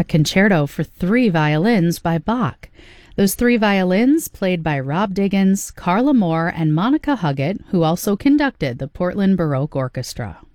concerto for three violins by Bach. Those three violins played by Rob Diggins, Carla Moore, and Monica Huggett, who also conducted the Portland Baroque Orchestra.